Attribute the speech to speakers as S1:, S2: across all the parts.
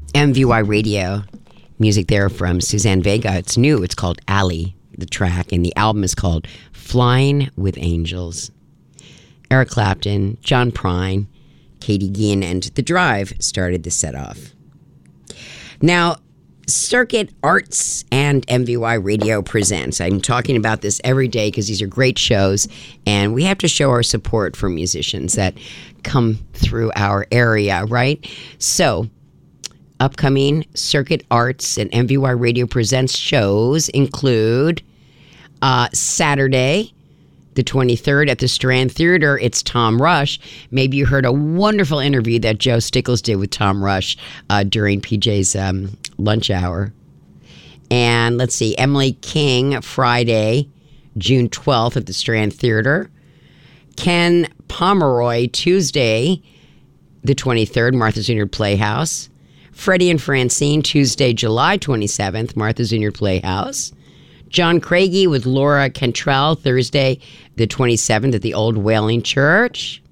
S1: MVY Radio. Music there from Suzanne Vega. It's new. It's called Alley, the track, and the album is called Flying with Angels. Eric Clapton, John Prine, Katie Ginn, and The Drive started the set off. Now, Circuit Arts and MVY Radio presents. I'm talking about this every day because these are great shows, and we have to show our support for musicians that come through our area, right? So, upcoming Circuit Arts and MVY Radio presents shows include Saturday, the 23rd at the Strand Theater. It's Tom Rush. Maybe you heard a wonderful interview that Joe Stickles did with Tom Rush during PJ's lunch hour. And let's see, Emily King, Friday, June 12th at the Strand Theater. Ken Pomeroy, Tuesday, the 23rd, Martha's Vineyard Playhouse. Freddie and Francine, Tuesday, July 27th, Martha's Vineyard Playhouse. John Craigie with Laura Cantrell, Thursday, the 27th at the Old Whaling Church.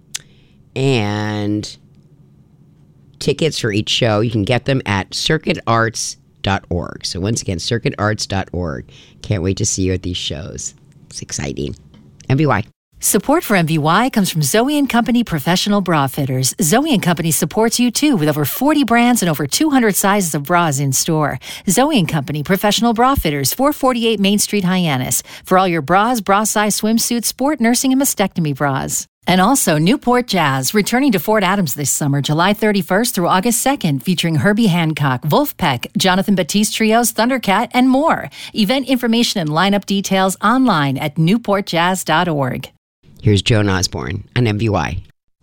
S1: And tickets for each show, you can get them at circuitarts.org. So once again, circuitarts.org. Can't wait to see you at these shows. It's exciting. MVY.
S2: Support for MVY comes from Zoe & Company Professional Bra Fitters. Zoe & Company supports you, too, with over 40 brands and over 200 sizes of bras in store. Zoe & Company Professional Bra Fitters, 448 Main Street, Hyannis. For all your bras, bra-size swimsuits, sport, nursing, and mastectomy bras. And also Newport Jazz, returning to Fort Adams this summer, July 31st through August 2nd, featuring Herbie Hancock, Wolfpack, Jonathan Batiste Trios, Thundercat, and more. Event information and lineup details online at newportjazz.org.
S1: Here's Joan Osborne on MVY.